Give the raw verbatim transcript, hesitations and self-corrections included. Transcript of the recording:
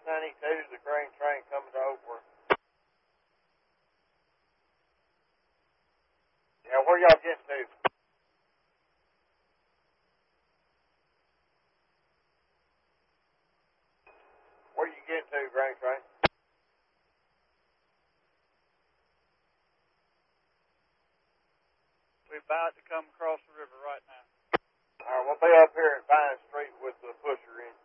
ninety-two, the grain train coming to Oakworth. Yeah, where y'all getting to? Where you getting to, grain train? We're about to come across the river right now. All right, we'll be up here at Vine Street with the pusher in.